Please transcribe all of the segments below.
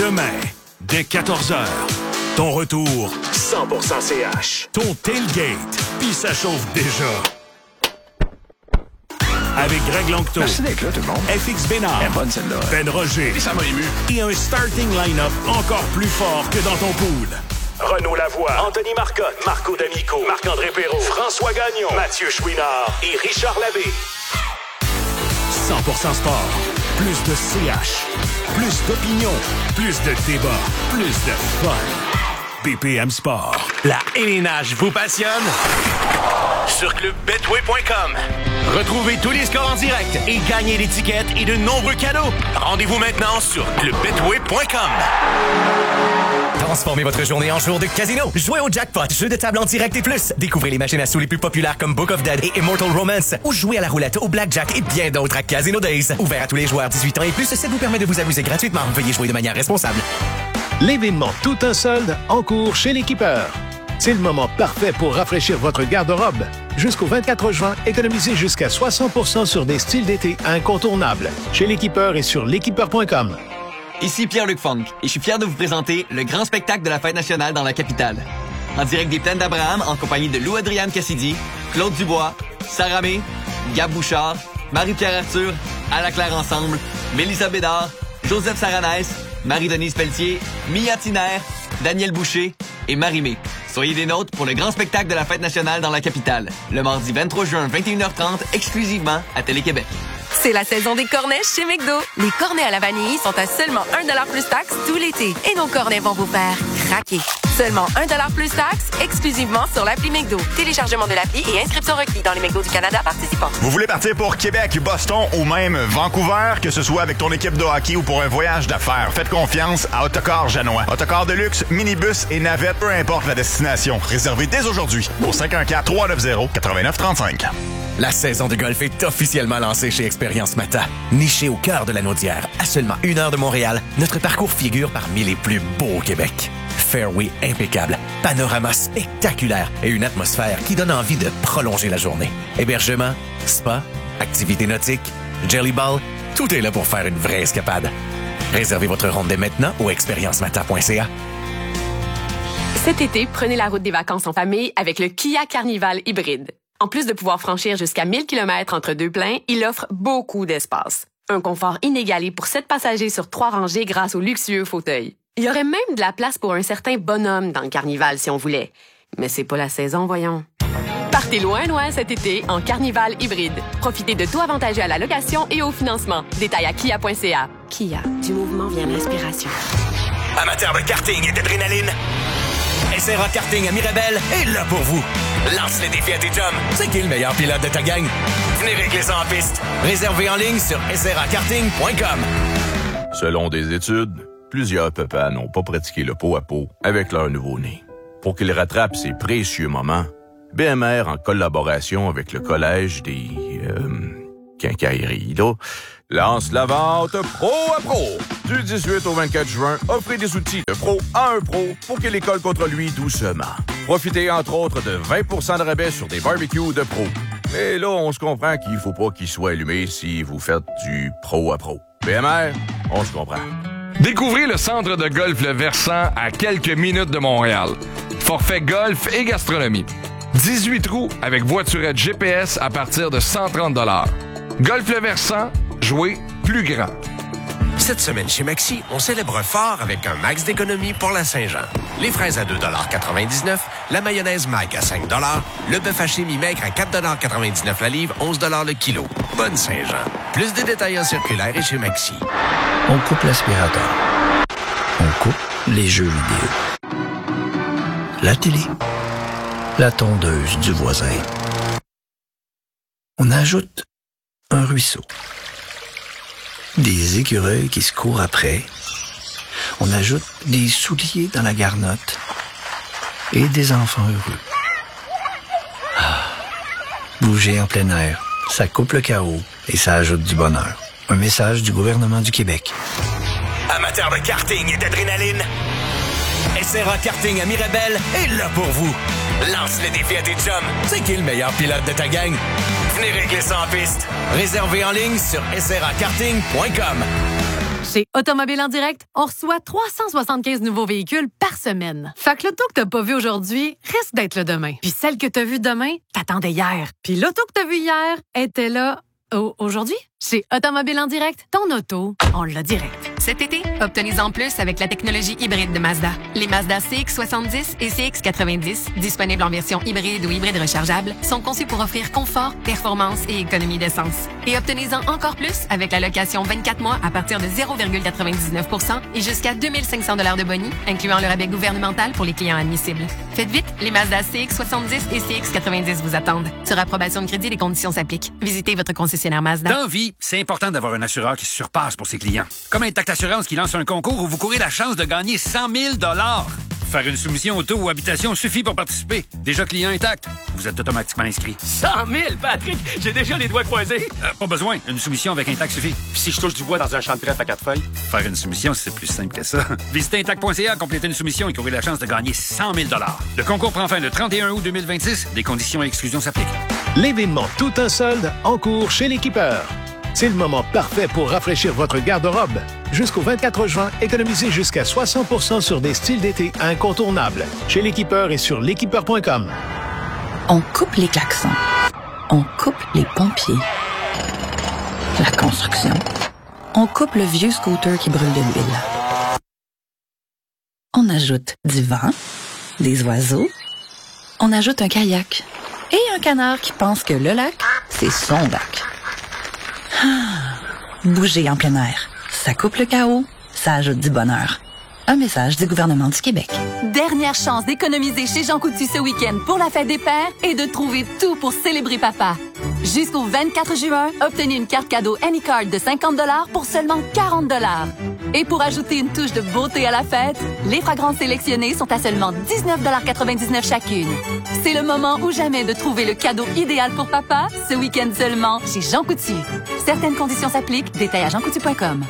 Demain, dès 14h, ton retour 100% CH. Ton tailgate, puis ça chauffe déjà. Avec Greg Longto. Merci d'être là, tout le monde. FX Bénard. Elle est bonne, celle-là. Ben Roger. Et ça m'a ému. Et un starting line-up encore plus fort que dans ton pool. Renaud Lavoie, Anthony Marcotte, Marco D'Amico, Marc-André Perrault, François Gagnon, Mathieu Chouinard et Richard Labbé. 100% sport. Plus de CH. Plus d'opinion. Plus de débat. Plus de fun. BPM Sport. La LNH vous passionne? Sur clubbetway.com. Retrouvez tous les scores en direct et gagnez l'étiquette et de nombreux cadeaux. Rendez-vous maintenant sur clubbetway.com. Transformez votre journée en jour de casino. Jouez au jackpot, jeu de table en direct et plus. Découvrez les machines à sous les plus populaires comme Book of Dead et Immortal Romance. Ou jouez à la roulette, au blackjack et bien d'autres à Casino Days. Ouvert à tous les joueurs 18 ans et plus, ça vous permet de vous amuser gratuitement. Veuillez jouer de manière responsable. L'événement Tout un solde en cours chez l'Équipeur. C'est le moment parfait pour rafraîchir votre garde-robe. Jusqu'au 24 juin, économisez jusqu'à 60% sur des styles d'été incontournables. Chez l'Équipeur et sur l'équipeur.com. Ici Pierre-Luc Funk et je suis fier de vous présenter le grand spectacle de la Fête nationale dans la capitale. En direct des Plaines d'Abraham, en compagnie de Lou-Adrienne Cassidy, Claude Dubois, Sarah May, Gab Bouchard, Marie-Pierre Arthur, À la Claire Ensemble, Mélissa Bédard, Joseph Saranès, Marie-Denise Pelletier, Mia Tiner, Daniel Boucher et Marie-Mé. Soyez des nôtres pour le grand spectacle de la Fête nationale dans la capitale, le mardi 23 juin, 21h30, exclusivement à Télé-Québec. C'est la saison des cornets chez McDo. Les cornets à la vanille sont à seulement 1$ plus taxe tout l'été. Et nos cornets vont vous faire craquer. Seulement 1$ plus taxe, exclusivement sur l'appli McDo. Téléchargement de l'appli et inscription requis dans les McDo du Canada participants. Vous voulez partir pour Québec, Boston ou même Vancouver, que ce soit avec ton équipe de hockey ou pour un voyage d'affaires, faites confiance à Autocar Janois. Autocar de luxe, minibus et navette, peu importe la destination. Réservez dès aujourd'hui au 514-390-8935. La saison de golf est officiellement lancée chez Expérience Mata. Niché au cœur de la Naudière, à seulement 1 heure de Montréal, notre parcours figure parmi les plus beaux au Québec. Fairway impeccable, panorama spectaculaire et une atmosphère qui donne envie de prolonger la journée. Hébergement, spa, activités nautiques, jelly ball, tout est là pour faire une vraie escapade. Réservez votre ronde dès maintenant au expériencemata.ca. Cet été, prenez la route des vacances en famille avec le Kia Carnival hybride. En plus de pouvoir franchir jusqu'à 1000 km entre deux pleins, il offre beaucoup d'espace. Un confort inégalé pour 7 passagers sur 3 rangées grâce aux luxueux fauteuils. Il y aurait même de la place pour un certain bonhomme dans le Carnival si on voulait. Mais c'est pas la saison, voyons. Partez loin cet été en Carnival hybride. Profitez de taux avantageux à la location et au financement. Détails à kia.ca. Kia, du mouvement vient l'inspiration. Amateurs de karting et d'adrénaline, SRA Karting à Mirabel est là pour vous. Lance les défis à tes chums. C'est qui le meilleur pilote de ta gang? Venez régler ça en piste. Réservez en ligne sur srakarting.com. Selon des études, plusieurs papas n'ont pas pratiqué le pot-à-pot avec leur nouveau-né. Pour qu'ils rattrapent ces précieux moments, BMR, en collaboration avec le Collège des... quincailleries, là, lance la vente Pro à Pro. Du 18 au 24 juin, offrez des outils de pro à un pro pour que l'école contre lui doucement. Profitez entre autres de 20% de rabais sur des barbecues de pro. Mais là, on se comprend qu'il faut pas qu'il soit allumé si vous faites du pro à pro. BMR, on se comprend. Découvrez le centre de golf Le Versant à quelques minutes de Montréal. Forfait golf et gastronomie. 18 trous avec voiturette GPS à partir de 130 $. Golf Le Versant, jouer plus grand. Cette semaine chez Maxi, on célèbre fort avec un max d'économie pour la Saint-Jean. Les fraises à 2,99 $, la mayonnaise Mag à 5 $, le bœuf haché mi-maigre à 4,99 $ la livre, 11 $ le kilo. Bonne Saint-Jean. Plus de détails en circulaire et chez Maxi. On coupe l'aspirateur. On coupe les jeux vidéo. La télé. La tondeuse du voisin. On ajoute un ruisseau. Des écureuils qui se courent après. On ajoute des souliers dans la garnotte. Et des enfants heureux. Ah. Bouger en plein air, ça coupe le chaos et ça ajoute du bonheur. Un message du gouvernement du Québec. Amateurs de karting et d'adrénaline, SRA Karting à Mirabel est là pour vous. Lance les défis à tes chums. C'est qui le meilleur pilote de ta gang? Venez régler ça en piste. Réservez en ligne sur srakarting.com. Chez Automobile en direct, on reçoit 375 nouveaux véhicules par semaine. Fait que l'auto que t'as pas vu aujourd'hui risque d'être là demain. Puis celle que t'as vue demain, t'attendais hier. Puis l'auto que t'as vue hier était là aujourd'hui. Chez Automobile en direct, ton auto, on l'a direct. Cet été, obtenez-en plus avec la technologie hybride de Mazda. Les Mazda CX-70 et CX-90, disponibles en version hybride ou hybride rechargeable, sont conçus pour offrir confort, performance et économie d'essence. Et obtenez-en encore plus avec la location 24 mois à partir de 0,99 % et jusqu'à 2500 $ de boni, incluant le rabais gouvernemental pour les clients admissibles. Faites vite, les Mazda CX-70 et CX-90 vous attendent. Sur approbation de crédit, les conditions s'appliquent. Visitez votre concessionnaire Mazda. Dans vie, c'est important d'avoir un assureur qui se surpasse pour ses clients. Comme Intact Assurance qui lance un concours où vous courez la chance de gagner 100 000 $. Faire une soumission auto ou habitation suffit pour participer. Déjà client Intact, vous êtes automatiquement inscrit. 100 000, Patrick! J'ai déjà les doigts croisés. Pas besoin, une soumission avec Intact suffit. Puis si je touche du bois dans un champ de trèfle à 4 feuilles? Faire une soumission, c'est plus simple que ça. Visitez Intact.ca, complétez une soumission et courez la chance de gagner 100 000 $. Le concours prend fin le 31 août 2026. Des conditions et exclusions s'appliquent. L'événement Tout un solde en cours chez l'Équipeur. C'est le moment parfait pour rafraîchir votre garde-robe. Jusqu'au 24 juin, économisez jusqu'à 60% sur des styles d'été incontournables. Chez l'Équipeur et sur l'équipeur.com. On coupe les klaxons. On coupe les pompiers. La construction. On coupe le vieux scooter qui brûle de l'huile. On ajoute du vent, des oiseaux. On ajoute un kayak. Et un canard qui pense que le lac, c'est son lac. Bouger en plein air. Ça coupe le chaos, ça ajoute du bonheur. Un message du gouvernement du Québec. Dernière chance d'économiser chez Jean Coutu ce week-end pour la fête des pères et de trouver tout pour célébrer papa. Jusqu'au 24 juin, obtenez une carte cadeau Anycard de 50 $ pour seulement 40 $. Et pour ajouter une touche de beauté à la fête, les fragrances sélectionnées sont à seulement 19,99 $ chacune. C'est le moment ou jamais de trouver le cadeau idéal pour papa, ce week-end seulement chez Jean Coutu. Certaines conditions s'appliquent, détails à jeancoutu.com.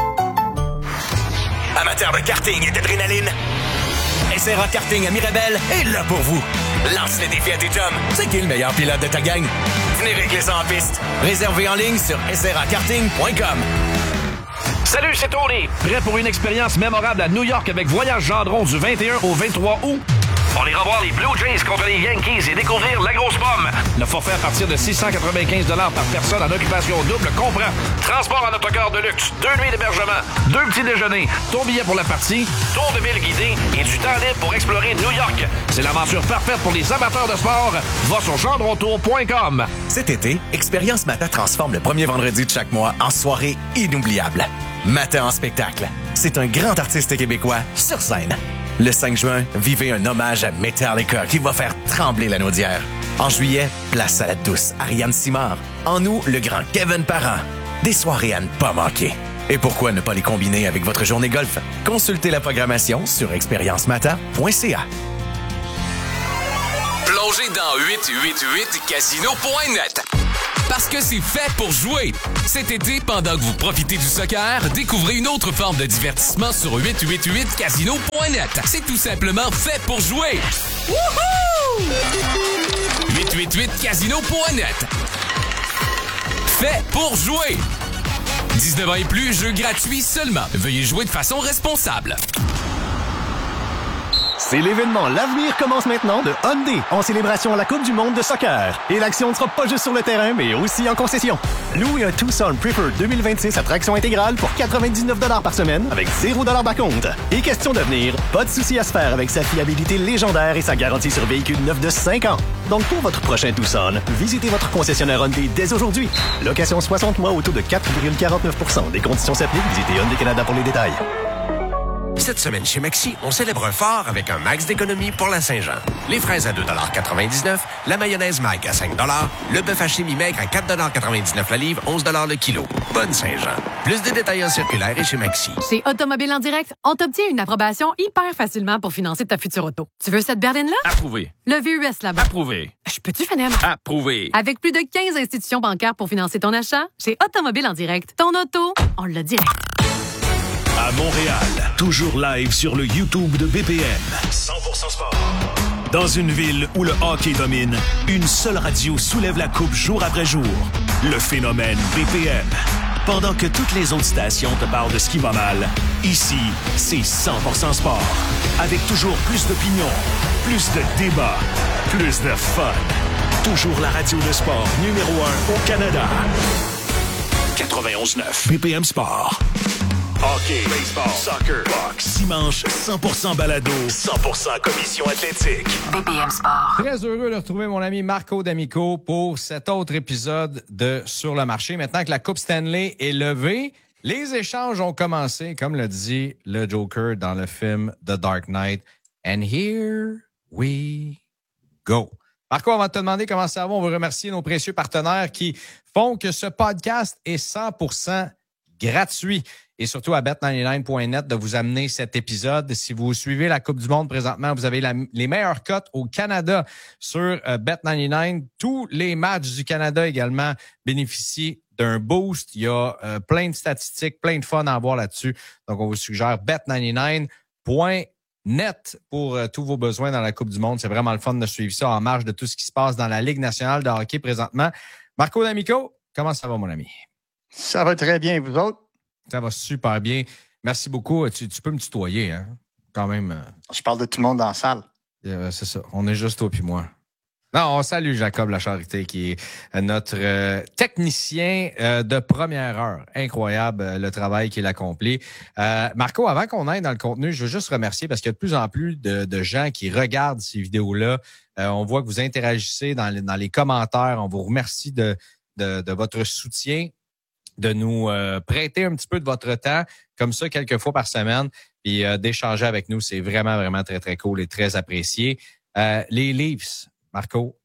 Amateurs de karting et d'adrénaline, SRA Karting à Mirabel est là pour vous. Lance les défis à tes chums. C'est qui le meilleur pilote de ta gang? Venez régler ça en piste. Réservez en ligne sur srakarting.com. Salut, c'est Tony. Prêt pour une expérience mémorable à New York avec Voyage Gendron du 21 au 23 août? On ira voir les Blue Jays contre les Yankees et découvrir la grosse pomme. Le forfait à partir de 695 $ par personne en occupation double comprend transport en autocar de luxe, 2 nuits d'hébergement, 2 petits déjeuners, ton billet pour la partie, tour de ville guidé et du temps libre pour explorer New York. C'est l'aventure parfaite pour les amateurs de sport. Va sur gendrontour.com. Cet été, Expérience Mata transforme le premier vendredi de chaque mois en soirée inoubliable. Mata en spectacle. C'est un grand artiste québécois sur scène. Le 5 juin, vivez un hommage à Metallica qui va faire trembler la Naudière. En juillet, place à la douce Ariane Simard. En août, le grand Kevin Parent. Des soirées à ne pas manquer. Et pourquoi ne pas les combiner avec votre journée golf? Consultez la programmation sur expériencemata.ca. Plongez dans 888casino.net. Parce que c'est fait pour jouer. Cet été, pendant que vous profitez du soccer, découvrez une autre forme de divertissement sur 888casino.net. C'est tout simplement fait pour jouer. Wouhou! 888casino.net. Fait pour jouer. 19 ans et plus, jeu gratuit seulement. Veuillez jouer de façon responsable. C'est l'événement L'Avenir commence maintenant de Hyundai en célébration à la Coupe du monde de soccer. Et l'action ne sera pas juste sur le terrain, mais aussi en concession. Louez un Tucson Preferred 2026 à traction intégrale pour 99 $ par semaine avec 0 $ d'acompte. Et question d'avenir, pas de souci à se faire avec sa fiabilité légendaire et sa garantie sur véhicule neuf de 5 ans. Donc pour votre prochain Tucson, visitez votre concessionnaire Hyundai dès aujourd'hui. Location 60 mois au taux de 4,49 %. Des conditions s'appliquent, visitez Hyundai Canada pour les détails. Cette semaine chez Maxi, on célèbre fort avec un max d'économie pour la Saint-Jean. Les fraises à 2,99 $, la mayonnaise Mag à 5 $, le bœuf haché mi-maigre à 4,99 $ la livre, 11 $ le kilo. Bonne Saint-Jean. Plus de détails en circulaire et chez Maxi. Chez Automobile en direct, on t'obtient une approbation hyper facilement pour financer ta future auto. Tu veux cette berline-là? Approuvé. Le VUS là-bas. Approuvé. Je peux-tu finir? Approuvé. Avec plus de 15 institutions bancaires pour financer ton achat, chez Automobile en direct, ton auto, on l'a direct. À Montréal, toujours live sur le YouTube de BPM. 100% sport. Dans une ville où le hockey domine, une seule radio soulève la coupe jour après jour. Le phénomène BPM. Pendant que toutes les autres stations te parlent de ce qui va mal, ici, c'est 100% sport. Avec toujours plus d'opinions, plus de débats, plus de fun. Toujours la radio de sport numéro 1 au Canada. 91.9 BPM Sport. Hockey, baseball, soccer, boxe, dimanche, 100% balado, 100% commission athlétique. BPM Sport. Très heureux de retrouver mon ami Marco D'Amico pour cet autre épisode de Sur le marché. Maintenant que la Coupe Stanley est levée, les échanges ont commencé, comme le dit le Joker dans le film The Dark Knight. And here we go. Marco, avant de te demander comment ça va, on veut remercier nos précieux partenaires qui font que ce podcast est 100% gratuit. Et surtout à bet99.net de vous amener cet épisode. Si vous suivez la Coupe du Monde présentement, vous avez les meilleures cotes au Canada sur Bet99. Tous les matchs du Canada également bénéficient d'un boost. Il y a plein de statistiques, plein de fun à avoir là-dessus. Donc, on vous suggère bet99.net pour tous vos besoins dans la Coupe du Monde. C'est vraiment le fun de suivre ça en marge de tout ce qui se passe dans la Ligue nationale de hockey présentement. Marco D'Amico, comment ça va, mon ami? Ça va très bien, vous autres? Ça va super bien. Merci beaucoup. Tu peux me tutoyer, hein? Quand même. Je parle de tout le monde dans la salle. C'est ça. On est juste toi puis moi. Non, on salue Jacob Lacharité, qui est notre technicien de première heure. Incroyable le travail qu'il accomplit. Marco, avant qu'on aille dans le contenu, je veux juste remercier parce qu'il y a de plus en plus de gens qui regardent ces vidéos-là. On voit que vous interagissez dans les commentaires. On vous remercie de votre soutien, de nous prêter un petit peu de votre temps, comme ça, quelques fois par semaine, puis d'échanger avec nous. C'est vraiment, vraiment très, très cool et très apprécié. Les Leafs, Marco,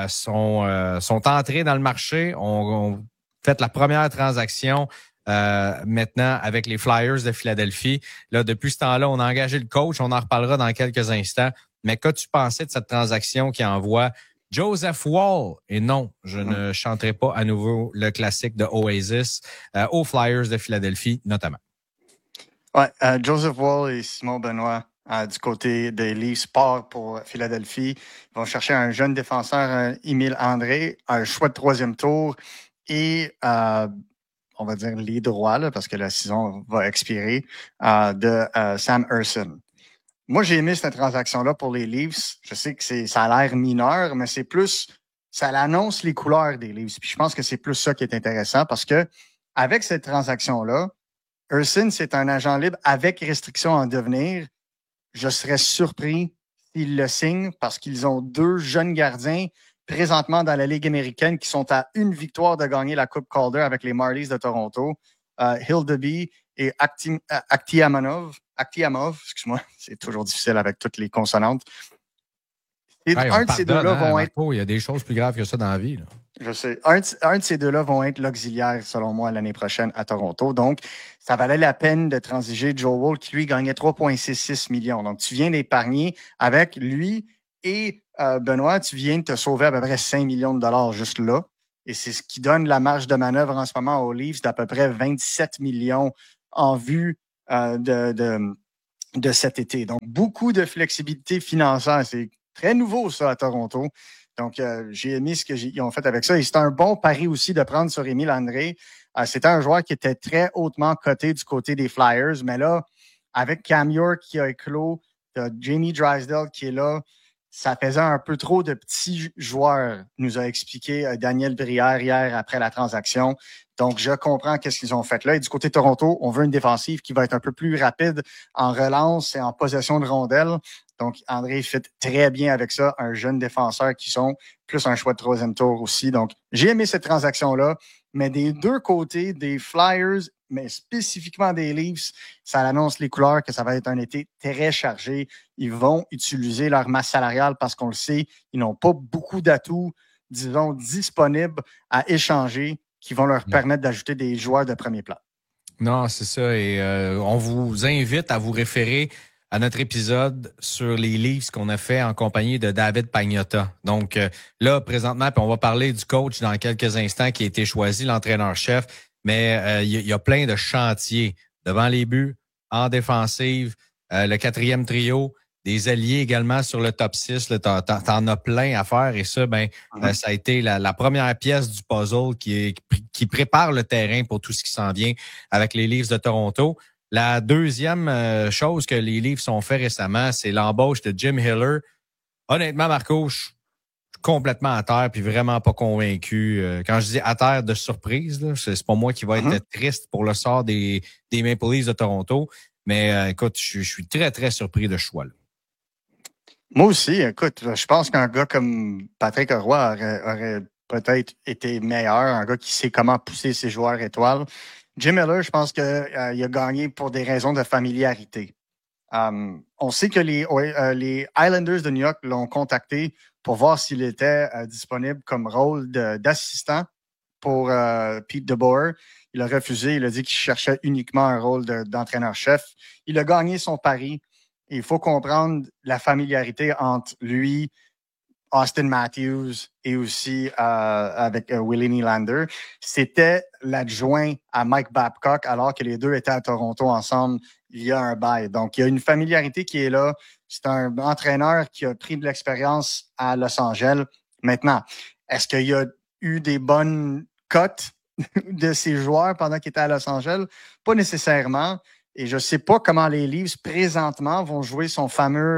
sont entrés dans le marché. On fait la première transaction maintenant avec les Flyers de Philadelphie. Là, depuis ce temps-là, on a engagé le coach. On en reparlera dans quelques instants. Mais qu'as-tu pensé de cette transaction qui envoie Joseph Woll, et non, je ne chanterai pas à nouveau le classique de Oasis, aux Flyers de Philadelphie notamment. Ouais, Joseph Woll et Simon Benoît du côté des Leafs partent pour Philadelphie. Ils vont chercher un jeune défenseur, Émile André, un choix de 3e tour et on va dire les droits, là, parce que la saison va expirer, de Sam Ersson. Moi, j'ai aimé cette transaction-là pour les Leafs. Je sais que ça a l'air mineur, mais c'est plus, ça annonce les couleurs des Leafs. Puis je pense que c'est plus ça qui est intéressant parce que avec cette transaction-là, Ersson, c'est un agent libre avec restriction en devenir. Je serais surpris s'ils le signent parce qu'ils ont 2 jeunes gardiens présentement dans la Ligue américaine qui sont à 1 victoire de gagner la Coupe Calder avec les Marlies de Toronto. Hildeby et Akhtiamov, excuse-moi, c'est toujours difficile avec toutes les consonantes. Et un de ces deux-là vont être... Il y a des choses plus graves que ça dans la vie. Là. Je sais. Un de ces deux-là vont être l'auxiliaire, selon moi, l'année prochaine à Toronto. Donc, ça valait la peine de transiger Joe Woll, qui, lui, gagnait 3,66 millions. Donc, tu viens d'épargner avec lui et Benoît, tu viens de te sauver à peu près 5 millions de dollars juste là. Et c'est ce qui donne la marge de manœuvre en ce moment aux Leafs d'à peu près 27 millions en vue de cet été. Donc, beaucoup de flexibilité financière. C'est très nouveau, ça, à Toronto. Donc, j'ai aimé ce qu'ils ont fait avec ça. Et c'est un bon pari aussi de prendre sur Émile André. C'était un joueur qui était très hautement coté du côté des Flyers. Mais là, avec Cam York qui a éclos, Jamie Drysdale qui est là, ça faisait un peu trop de petits joueurs, nous a expliqué Daniel Brière hier après la transaction. Donc, je comprends qu'est-ce qu'ils ont fait là. Et du côté de Toronto, on veut une défensive qui va être un peu plus rapide en relance et en possession de rondelles. Donc, André fit très bien avec ça. Un jeune défenseur qui sont plus un choix de 3e tour aussi. Donc, j'ai aimé cette transaction-là. Mais des deux côtés, des Flyers, mais spécifiquement des Leafs, ça annonce les couleurs que ça va être un été très chargé. Ils vont utiliser leur masse salariale parce qu'on le sait, ils n'ont pas beaucoup d'atouts, disons, disponibles à échanger qui vont leur permettre d'ajouter des joueurs de premier plan. Non, c'est ça. Et on vous invite à vous référer à notre épisode sur les Leafs qu'on a fait en compagnie de David Pagnotta. Donc là, présentement, puis on va parler du coach dans quelques instants qui a été choisi, l'entraîneur-chef, mais il y a plein de chantiers devant les buts, en défensive, le 4e trio, des alliés également sur le top 6. Là, t'en as plein à faire et ça, ça a été la première pièce du puzzle qui prépare le terrain pour tout ce qui s'en vient avec les Leafs de Toronto. La deuxième chose que les Leafs ont fait récemment, c'est l'embauche de Jim Hiller. Honnêtement, Marco, je suis complètement à terre puis vraiment pas convaincu. Quand je dis à terre de surprise, là, c'est pas moi qui va être triste pour le sort des Maple Leafs de Toronto. Mais écoute, je suis très, très surpris de ce choix-là. Moi aussi, écoute, je pense qu'un gars comme Patrick Roy aurait peut-être été meilleur, un gars qui sait comment pousser ses joueurs étoiles. Jim Miller, je pense qu'il a gagné pour des raisons de familiarité. On sait que les Islanders de New York l'ont contacté pour voir s'il était disponible comme rôle d'assistant pour Pete DeBoer. Il a refusé. Il a dit qu'il cherchait uniquement un rôle d'entraîneur-chef. Il a gagné son pari. Et il faut comprendre la familiarité entre lui, Austin Matthews et aussi avec Willie Nylander. C'était l'adjoint à Mike Babcock alors que les deux étaient à Toronto ensemble il y a un bail. Donc, il y a une familiarité qui est là. C'est un entraîneur qui a pris de l'expérience à Los Angeles. Maintenant, est-ce qu'il y a eu des bonnes cotes de ses joueurs pendant qu'il était à Los Angeles? Pas nécessairement. Et je ne sais pas comment les Leafs présentement vont jouer son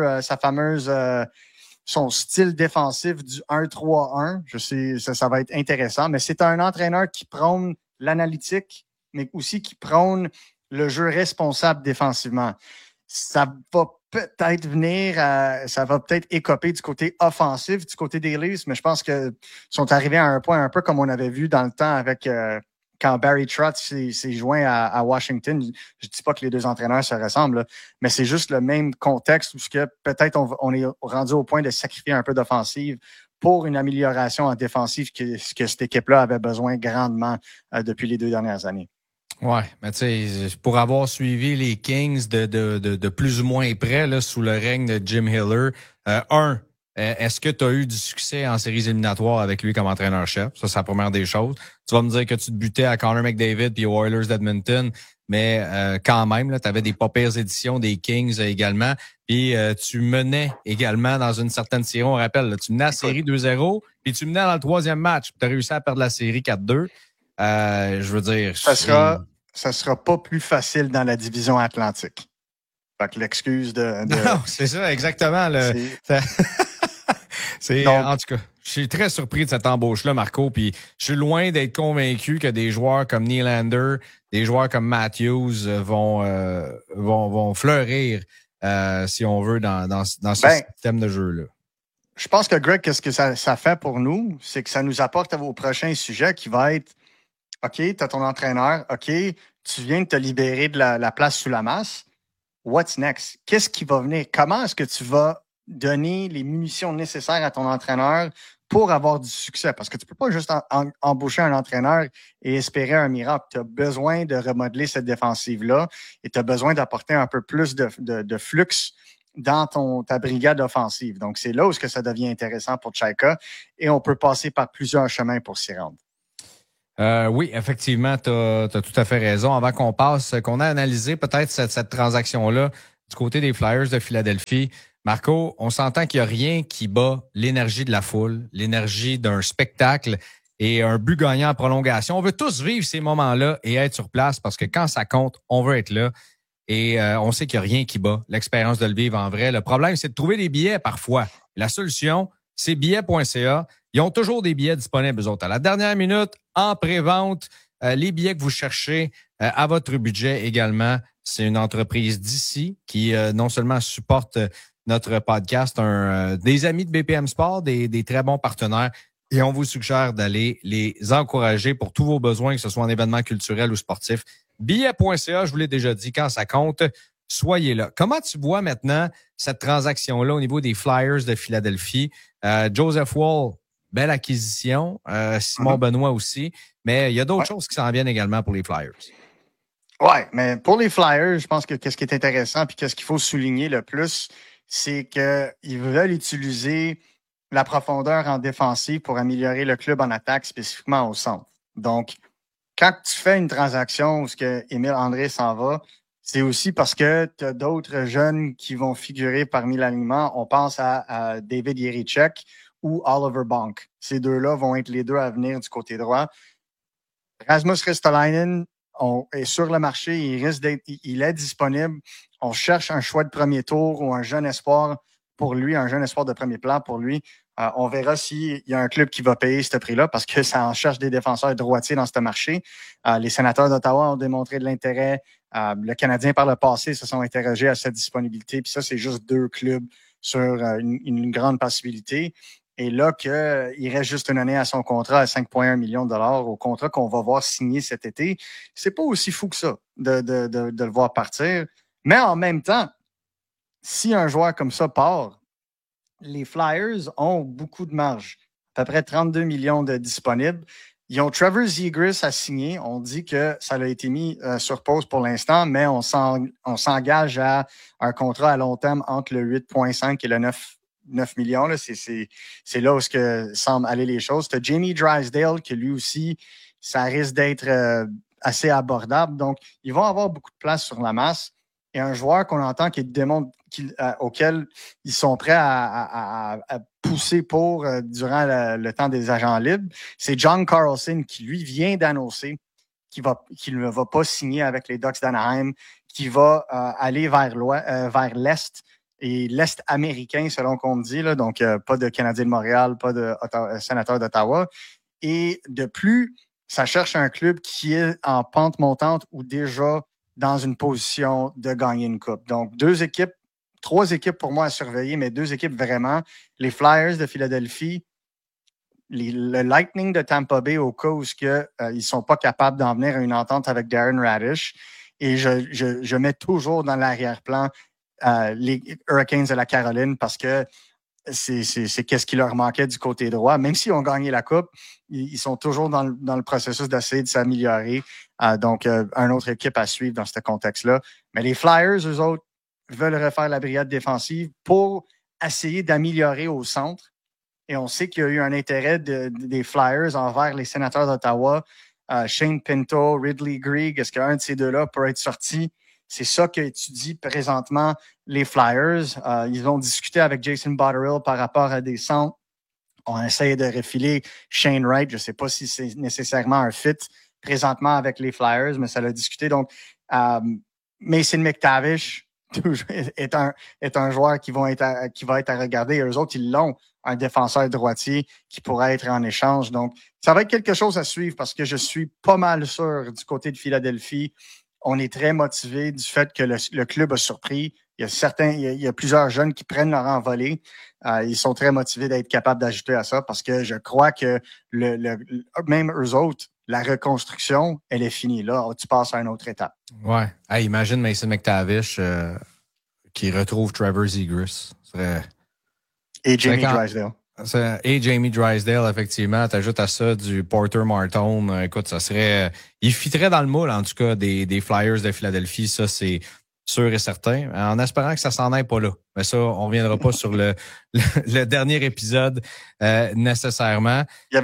style défensif du 1-3-1. Je sais, ça va être intéressant, mais c'est un entraîneur qui prône l'analytique, mais aussi qui prône le jeu responsable défensivement. Ça va peut-être écoper du côté offensif, du côté des Leafs, mais je pense qu'ils sont arrivés à un point un peu comme on avait vu dans le temps avec quand Barry Trotz s'est joint à Washington. Je dis pas que les deux entraîneurs se ressemblent, là, mais c'est juste le même contexte où peut-être on est rendu au point de sacrifier un peu d'offensive pour une amélioration en défensive que cette équipe-là avait besoin grandement depuis les 2 dernières années. Ouais, mais tu sais, pour avoir suivi les Kings de plus ou moins près là, sous le règne de Jim Hiller, est-ce que tu as eu du succès en séries éliminatoires avec lui comme entraîneur-chef? Ça, c'est la première des choses. Tu vas me dire que tu te butais à Connor McDavid puis aux Oilers d'Edmonton, mais quand même, tu avais des pas pires éditions des Kings également. Puis tu menais également dans une certaine série, on rappelle, là, tu menais la série 2-0, puis tu menais dans le 3e match. Tu as réussi à perdre la série 4-2. Je veux dire... Ça sera pas plus facile dans la division Atlantique. Fait que l'excuse de... Non, c'est ça, exactement. Donc, en tout cas, je suis très surpris de cette embauche-là, Marco, puis je suis loin d'être convaincu que des joueurs comme Nylander, des joueurs comme Matthews vont fleurir, si on veut, dans ce système de jeu-là. Je pense que, Greg, qu'est-ce que ça fait pour nous? C'est que ça nous apporte au prochain sujet qui va être OK, tu as ton entraîneur, OK, tu viens de te libérer de la place sous la masse. What's next? Qu'est-ce qui va venir? Comment est-ce que tu vas donner les munitions nécessaires à ton entraîneur pour avoir du succès? Parce que tu ne peux pas juste embaucher un entraîneur et espérer un miracle. Tu as besoin de remodeler cette défensive-là et tu as besoin d'apporter un peu plus de flux dans ta brigade offensive. Donc, c'est là où ça devient intéressant pour Tchaïka et on peut passer par plusieurs chemins pour s'y rendre. Oui, effectivement, tu as tout à fait raison. Avant qu'on a analysé peut-être cette transaction-là du côté des Flyers de Philadelphie, Marco, on s'entend qu'il n'y a rien qui bat l'énergie de la foule, l'énergie d'un spectacle et un but gagnant en prolongation. On veut tous vivre ces moments-là et être sur place parce que quand ça compte, on veut être là. Et on sait qu'il n'y a rien qui bat l'expérience de le vivre en vrai. Le problème, c'est de trouver des billets parfois. La solution, c'est billets.ca. Ils ont toujours des billets disponibles, eux autres. À la dernière minute, en pré-vente, les billets que vous cherchez à votre budget également. C'est une entreprise d'ici qui non seulement supporte notre podcast, des amis de BPM Sport, des très bons partenaires. Et on vous suggère d'aller les encourager pour tous vos besoins, que ce soit en événements culturels ou sportifs. Billets.ca, je vous l'ai déjà dit, quand ça compte, soyez là. Comment tu vois maintenant cette transaction-là au niveau des Flyers de Philadelphie? Joseph Woll, belle acquisition. Simon Benoît aussi. Mais il y a d'autres choses qui s'en viennent également pour les Flyers. Oui, mais pour les Flyers, je pense que ce qui est intéressant puis qu'est-ce qu'il faut souligner le plus, c'est qu'ils veulent utiliser la profondeur en défensive pour améliorer le club en attaque, spécifiquement au centre. Donc, quand tu fais une transaction où Émile André s'en va, c'est aussi parce que tu as d'autres jeunes qui vont figurer parmi l'alignement. On pense à David Jiříček ou Oliver Bonk. Ces deux-là vont être les deux à venir du côté droit. Rasmus Ristolainen est sur le marché, il est disponible. On cherche un choix de premier tour ou un jeune espoir pour lui, un jeune espoir de premier plan pour lui. On verra s'il y a un club qui va payer ce prix-là parce que ça en cherche des défenseurs droitiers dans ce marché. Les Sénateurs d'Ottawa ont démontré de l'intérêt. Le Canadien, par le passé, se sont interrogés à cette disponibilité. Puis ça, c'est juste 2 clubs sur une grande possibilité. Et là, qu'il reste juste une année à son contrat à 5,1 millions de dollars au contrat qu'on va voir signer cet été, c'est pas aussi fou que ça de le voir partir. Mais en même temps, si un joueur comme ça part, les Flyers ont beaucoup de marge, à peu près 32 millions de disponibles. Ils ont Trevor Zegras à signer. On dit que ça a été mis sur pause pour l'instant, mais on s'engage à un contrat à long terme entre le 8,5 et le 9 millions. Là. C'est là où semblent aller les choses. Tu as Jamie Drysdale, qui lui aussi, ça risque d'être assez abordable. Donc, ils vont avoir beaucoup de place sur la masse. Et un joueur qu'on entend qui démontre auquel ils sont prêts à pousser pour durant le temps des agents libres, c'est John Carlson qui, lui, vient d'annoncer qu'il ne va pas signer avec les Ducks d'Anaheim, qui va aller vers l'Est et l'Est américain, selon qu'on me dit. Là, donc, pas de Canadien de Montréal, pas de Sénateur d'Ottawa. Et de plus, ça cherche un club qui est en pente montante ou déjà dans une position de gagner une coupe. Donc, 3 équipes pour moi à surveiller, mais 2 équipes vraiment. Les Flyers de Philadelphie, le Lightning de Tampa Bay au cas où ils ne sont pas capables d'en venir à une entente avec Darren Radish. Et je mets toujours dans l'arrière-plan les Hurricanes de la Caroline parce que c'est qu'est-ce qui leur manquait du côté droit. Même s'ils ont gagné la Coupe, ils sont toujours dans le processus d'essayer de s'améliorer. Donc, une autre équipe à suivre dans ce contexte-là. Mais les Flyers, eux autres, veulent refaire la brigade défensive pour essayer d'améliorer au centre. Et on sait qu'il y a eu un intérêt des Flyers envers les Sénateurs d'Ottawa. Shane Pinto, Ridley Greig, est-ce qu'un de ces deux-là pourrait être sorti? C'est ça qu'étudient présentement les Flyers. Ils ont discuté avec Jason Botterill par rapport à des centres. On essaye de refiler Shane Wright. Je ne sais pas si c'est nécessairement un fit présentement avec les Flyers, mais ça l'a discuté. Donc, Mason McTavish est un joueur qui va être à regarder. Et eux autres, ils l'ont, un défenseur droitier qui pourrait être en échange. Donc, ça va être quelque chose à suivre parce que je suis pas mal sûr du côté de Philadelphie. On est très motivé du fait que le club a surpris. Il y a plusieurs jeunes qui prennent leur envolée. Ils sont très motivés d'être capables d'ajouter à ça parce que je crois que même eux autres, la reconstruction, elle est finie. Là, tu passes à une autre étape. Ouais. Hey, imagine Mason McTavish qui retrouve Trevor Zegras. Et Jamie Drysdale. Et Jamie Drysdale, effectivement. T'ajoutes à ça du Porter Martone. Écoute, ça serait... il fitterait dans le moule, en tout cas, des Flyers de Philadelphie. Ça, c'est sûr et certain. En espérant que ça s'en aille pas là. Mais ça, on reviendra pas sur le dernier épisode nécessairement.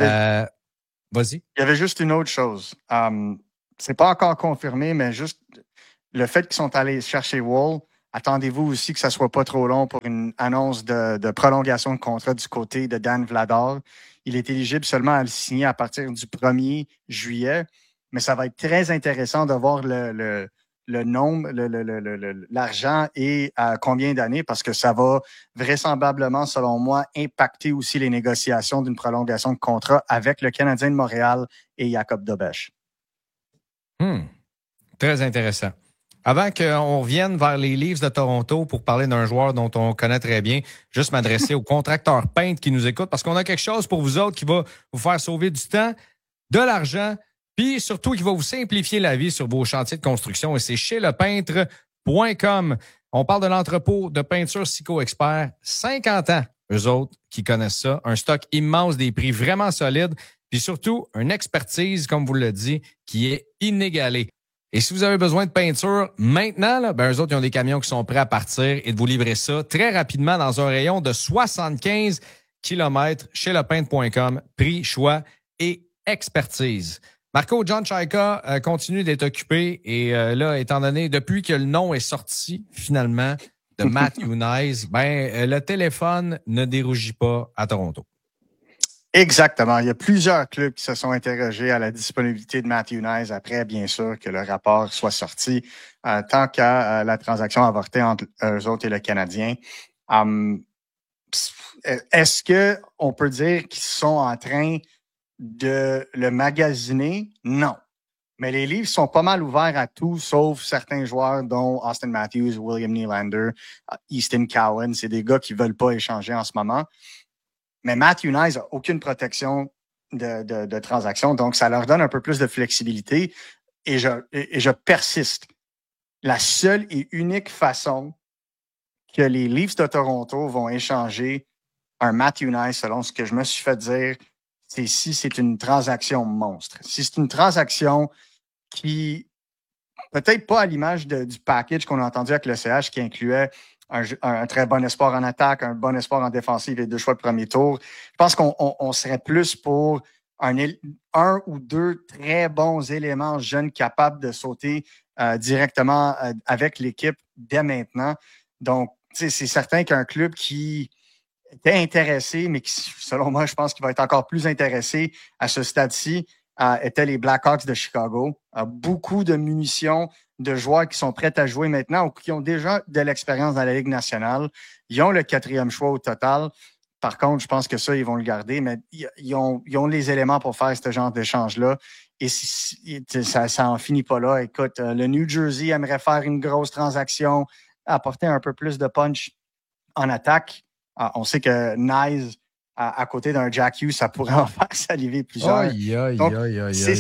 Vas-y. Il y avait juste une autre chose. C'est pas encore confirmé, mais juste le fait qu'ils sont allés chercher Wall, attendez-vous aussi que ça soit pas trop long pour une annonce de prolongation de contrat du côté de Dan Vladar. Il est éligible seulement à le signer à partir du 1er juillet, mais ça va être très intéressant de voir le nombre, l'argent et à combien d'années, parce que ça va vraisemblablement, selon moi, impacter aussi les négociations d'une prolongation de contrat avec le Canadien de Montréal et Jacob Dobeš. Très intéressant. Avant qu'on revienne vers les Leafs de Toronto pour parler d'un joueur dont on connaît très bien, juste m'adresser aux contracteurs peintres qui nous écoutent parce qu'on a quelque chose pour vous autres qui va vous faire sauver du temps, de l'argent, puis surtout qui va vous simplifier la vie sur vos chantiers de construction. Et c'est chez lepeintre.com. On parle de l'entrepôt de peinture Sico Expert. 50 ans, eux autres qui connaissent ça. Un stock immense, des prix vraiment solides, puis surtout une expertise, comme vous le dit, qui est inégalée. Et si vous avez besoin de peinture maintenant, là, eux autres, ils ont des camions qui sont prêts à partir et de vous livrer ça très rapidement dans un rayon de 75 km chez lepeintre.com. Prix, choix et expertise. Marco, John Chaika continue d'être occupé et là, étant donné, depuis que le nom est sorti, finalement, de Matthew Knies, le téléphone ne dérougit pas à Toronto. Exactement. Il y a plusieurs clubs qui se sont interrogés à la disponibilité de Matthew Knies après, bien sûr, que le rapport soit sorti, tant qu'à la transaction avortée entre eux autres et le Canadien. Est-ce que on peut dire qu'ils sont en train de le magasiner? Non. Mais les livres sont pas mal ouverts à tout, sauf certains joueurs, dont Austin Matthews, William Nylander, Easton Cowan. C'est des gars qui veulent pas échanger en ce moment. Mais Matthew Knies n'a aucune protection de transaction, donc ça leur donne un peu plus de flexibilité. Et je persiste. La seule et unique façon que les Leafs de Toronto vont échanger un Matthew Knies, selon ce que je me suis fait dire, c'est si c'est une transaction monstre. Si c'est une transaction qui, peut-être pas à l'image du package qu'on a entendu avec le CH, qui incluait un très bon espoir en attaque, un bon espoir en défensive et 2 choix de premier tour. Je pense qu'on serait plus pour un ou deux très bons éléments jeunes capables de sauter directement avec l'équipe dès maintenant. Donc, c'est certain qu'un club qui était intéressé, mais qui, selon moi, je pense qu'il va être encore plus intéressé à ce stade-ci, étaient les Blackhawks de Chicago. Beaucoup de munitions, de joueurs qui sont prêts à jouer maintenant ou qui ont déjà de l'expérience dans la Ligue nationale. Ils ont le 4e choix au total. Par contre, je pense que ça, ils vont le garder, mais ils ont les éléments pour faire ce genre d'échange-là. Et ça en finit pas là. Écoute, le New Jersey aimerait faire une grosse transaction, apporter un peu plus de punch en attaque. On sait que Knies, à côté d'un Jack Hughes, ça pourrait en faire saliver plusieurs. Donc, c'est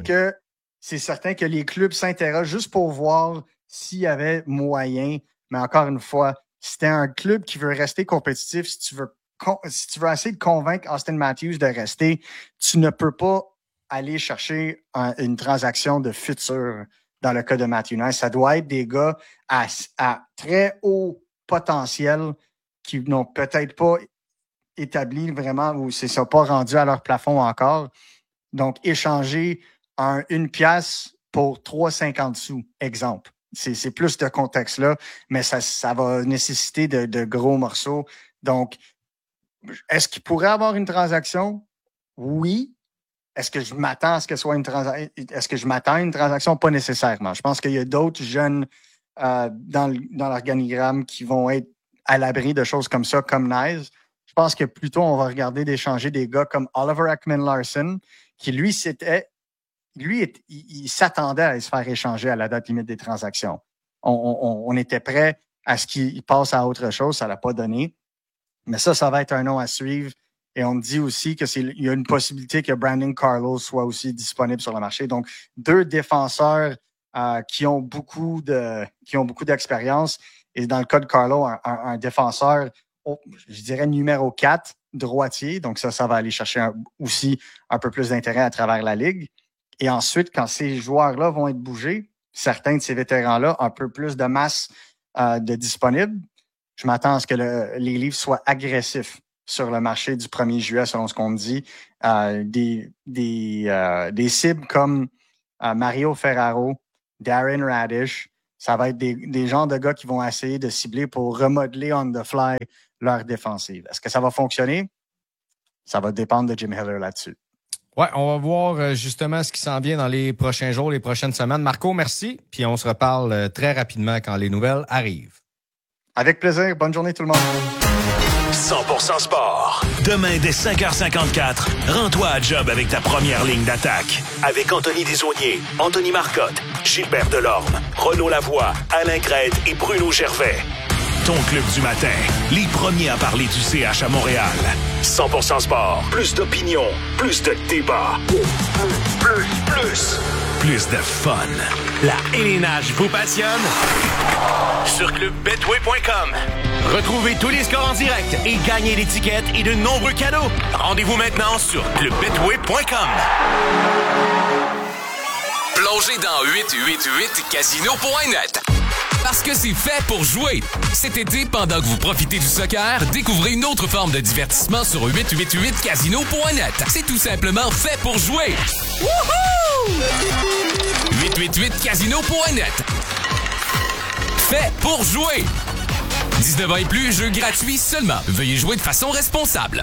certain que les clubs s'interrogent juste pour voir s'il y avait moyen. Mais encore une fois, si t'es un club qui veut rester compétitif, si tu veux essayer de convaincre Austin Matthews de rester, tu ne peux pas aller chercher une transaction de futur dans le cas de Matthew Knies. Ça doit être des gars à très haut potentiel qui n'ont peut-être pas établi vraiment ou ne sont pas rendus à leur plafond encore. Donc, échanger une pièce pour 3,50 sous, exemple. C'est plus de contexte là, mais ça va nécessiter de gros morceaux. Donc, est-ce qu'il pourrait avoir une transaction? Oui. Est-ce que je m'attends à ce que ce soit une transaction? Est-ce que je m'attends à une transaction? Pas nécessairement. Je pense qu'il y a d'autres jeunes dans l'organigramme qui vont être à l'abri de choses comme ça, comme Knies. Je pense que plutôt on va regarder d'échanger des gars comme Oliver Ekman-Larsson, qui lui, il s'attendait à se faire échanger à la date limite des transactions. On était prêt à ce qu'il passe à autre chose, ça ne l'a pas donné. Mais ça va être un nom à suivre. Et on me dit aussi qu'il y a une possibilité que Brandon Carlo soit aussi disponible sur le marché. Donc, 2 défenseurs qui ont beaucoup d'expérience. Et dans le cas de Carlo, un défenseur, je dirais numéro 4, droitier. Donc, ça va aller chercher aussi un peu plus d'intérêt à travers la Ligue. Et ensuite, quand ces joueurs-là vont être bougés, certains de ces vétérans-là, un peu plus de masse de disponibles, je m'attends à ce que les Leafs soient agressifs sur le marché du 1er juillet, selon ce qu'on me dit. Des cibles comme Mario Ferraro, Darren Radish, ça va être des genres de gars qui vont essayer de cibler pour remodeler on the fly leur défensive. Est-ce que ça va fonctionner? Ça va dépendre de Jim Hiller là-dessus. Ouais, on va voir justement ce qui s'en vient dans les prochains jours, les prochaines semaines. Marco, merci. Puis on se reparle très rapidement quand les nouvelles arrivent. Avec plaisir. Bonne journée tout le monde. 100% sport. Demain, dès 5h54, rends-toi à job avec ta première ligne d'attaque. Avec Anthony Desaulniers, Anthony Marcotte, Gilbert Delorme, Renaud Lavoie, Alain Crête et Bruno Gervais. Ton club du matin, les premiers à parler du CH à Montréal. 100% sport. Plus d'opinion, plus de débat. Plus de fun. La élénage vous passionne? Sur clubbetway.com. Retrouvez tous les scores en direct et gagnez l'étiquette et de nombreux cadeaux. Rendez-vous maintenant sur clubbetway.com. Plongez dans 888casino.net. Parce que c'est fait pour jouer. Cet été, pendant que vous profitez du soccer, découvrez une autre forme de divertissement sur 888casino.net. C'est tout simplement fait pour jouer. Wouhou! 888casino.net. Fait pour jouer. 19 ans et plus, jeu gratuit seulement. Veuillez jouer de façon responsable.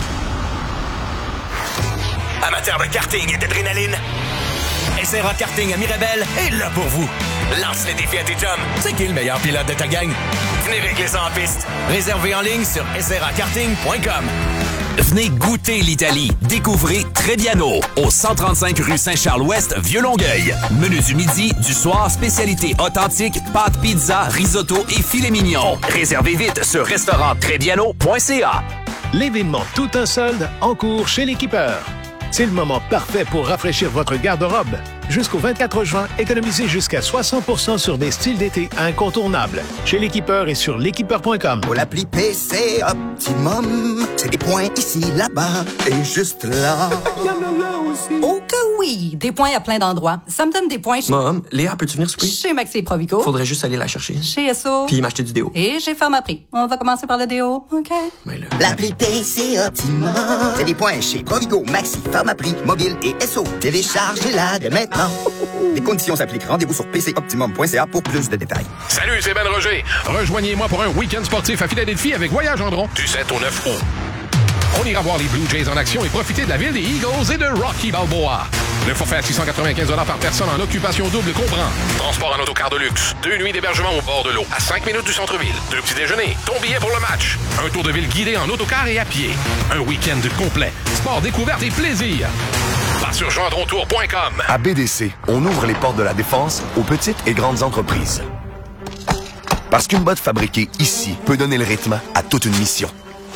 Amateurs de karting et d'adrénaline, SRA Karting à Mirabel est là pour vous. Lance les défis à tes chums. C'est qui le meilleur pilote de ta gang? Venez régler ça en piste. Réservez en ligne sur srakarting.com. Venez goûter l'Italie. Découvrez Trebbiano, au 135 rue Saint-Charles-Ouest, Vieux-Longueuil. Menu du midi, du soir, spécialité authentique, pâtes, pizza, risotto et filet mignon. Réservez vite sur restauranttrebbiano.ca. L'événement Tout un solde en cours chez l'Équipeur. C'est le moment parfait pour rafraîchir votre garde-robe. Jusqu'au 24 juin, économisez jusqu'à 60% sur des styles d'été incontournables. Chez l'Équipeur et sur l'équipeur.com. Pour l'appli PC Optimum, c'est des points ici, là-bas et juste là. Oh que oui! Des points à plein d'endroits. Ça me donne des points chez... Mom, Léa, peux-tu venir souper? Chez Maxi et Provico. Faudrait juste aller la chercher. Chez Esso. Puis m'acheter du déo. Et chez Pharmaprix. On va commencer par le déo, OK? L'appli PC Optimum, c'est des points chez Provigo, Maxi, Pharmaprix, Mobile et Esso. Téléchargez-la dès maintenant. Les conditions s'appliquent. Rendez-vous sur pcoptimum.ca pour plus de détails. Salut, c'est Ben Roger. Rejoignez-moi pour un week-end sportif à Philadelphie avec Voyage Gendron du 7 au 9 août. On ira voir les Blue Jays en action et profiter de la ville des Eagles et de Rocky Balboa. Le forfait à 695 $ par personne en occupation double comprend transport en autocar de luxe, 2 nuits d'hébergement au bord de l'eau, à 5 minutes du centre-ville, 2 petits déjeuners, ton billet pour le match, un tour de ville guidé en autocar et à pied, un week-end complet, sport, découverte et plaisir. Va sur gendrontour.com. À BDC, on ouvre les portes de la défense aux petites et grandes entreprises. Parce qu'une botte fabriquée ici peut donner le rythme à toute une mission.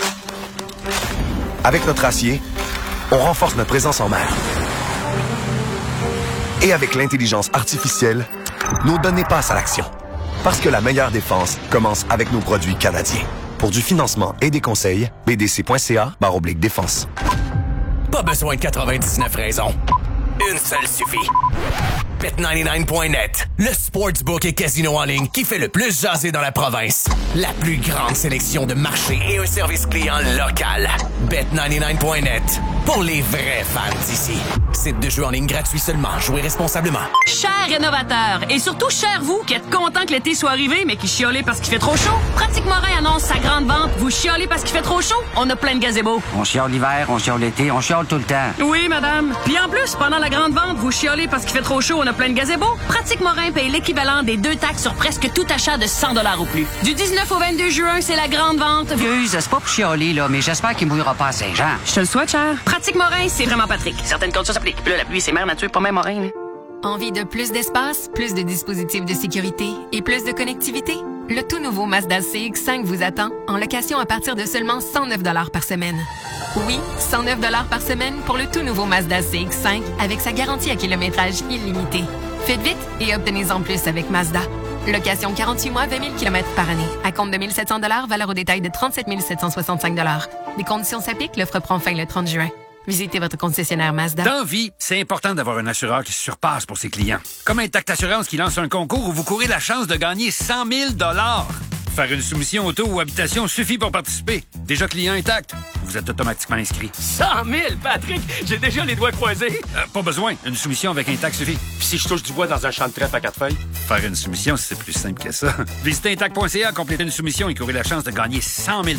Avec notre acier, on renforce notre présence en mer. Et avec l'intelligence artificielle, nos données passent à l'action. Parce que la meilleure défense commence avec nos produits canadiens. Pour du financement et des conseils, bdc.ca/défense. Pas besoin de 99 raisons. Une seule suffit. Bet99.net, le sportsbook et casino en ligne qui fait le plus jaser dans la province. La plus grande sélection de marchés et un service client local. Bet99.net, pour les vrais fans d'ici. Site de jeu en ligne gratuit seulement. Jouez responsablement. Chers rénovateurs, et surtout chers vous qui êtes contents que l'été soit arrivé mais qui chiolez parce qu'il fait trop chaud, Pratique Morin annonce sa grande vente. Vous chiolez parce qu'il fait trop chaud? On a plein de gazebos. On chiole l'hiver, on chiole l'été, on chiole tout le temps. Oui, madame. Puis en plus, pendant la grande vente, vous chiolez parce qu'il fait trop chaud, on a plein de gazebos. Pratique Morin paye l'équivalent des 2 taxes sur presque tout achat de 100 $ ou plus. Du 19 au 22 juin, c'est la grande vente. Excuse, c'est pas pour chialer, là, mais j'espère qu'il mouillera pas à Saint-Jean. Je te le souhaite, cher. Pratique Morin, c'est vraiment Patrick. Certaines conditions s'appliquent. Puis là, la pluie, c'est mère nature, pas même Morin. Là. Envie de plus d'espace, plus de dispositifs de sécurité et plus de connectivité? Le tout nouveau Mazda CX-5 vous attend en location à partir de seulement 109 $ par semaine. Oui, 109 $ par semaine pour le tout nouveau Mazda CX-5 avec sa garantie à kilométrage illimité. Faites vite et obtenez-en plus avec Mazda. Location 48 mois, 20 000 km par année. À compte de 1 700 $, valeur au détail de 37 765 $. Les conditions s'appliquent, l'offre prend fin le 30 juin. Visitez votre concessionnaire Mazda. Dans vie, c'est important d'avoir un assureur qui se surpasse pour ses clients. Comme Intact Assurance qui lance un concours où vous courez la chance de gagner 100 000 $. Faire une soumission auto ou habitation suffit pour participer. Déjà client Intact, vous êtes automatiquement inscrit. 100 000, Patrick! J'ai déjà les doigts croisés. Pas besoin. Une soumission avec Intact suffit. Puis si je touche du bois dans un champ de trèfle à 4 feuilles? Faire une soumission, c'est plus simple que ça. Visitez Intact.ca, complétez une soumission et courez la chance de gagner 100 000